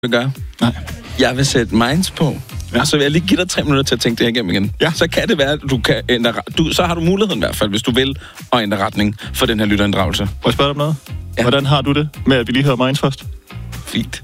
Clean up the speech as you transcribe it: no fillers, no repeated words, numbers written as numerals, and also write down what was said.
vil gøre? Nej. Jeg vil sætte Minds på. Ja. Og så vil jeg lige give dig 3 minutter til at tænke det her igennem igen. Ja. Så kan det være, at du kan ændre... så har du muligheden i hvert fald, hvis du vil, at ændre retning for den her lytterinddragelse. Må jeg spørge dig om noget? Ja. Hvordan har du det med, at vi lige hører Minds først? Fint.